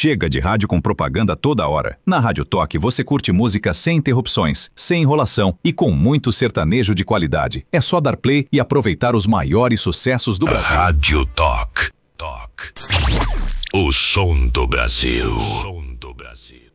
Chega de rádio com propaganda toda hora. Na Rádio Toque você curte música sem interrupções, sem enrolação e com muito sertanejo de qualidade. É só dar play e aproveitar os maiores sucessos do Brasil. Rádio Toque. O som do Brasil.